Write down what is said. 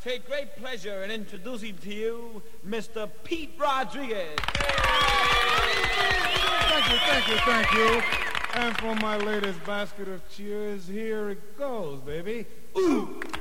take great pleasure in introducing to you Mr. Pete Rodriguez. Thank you. And for my latest basket of cheers, here it goes, baby. Ooh!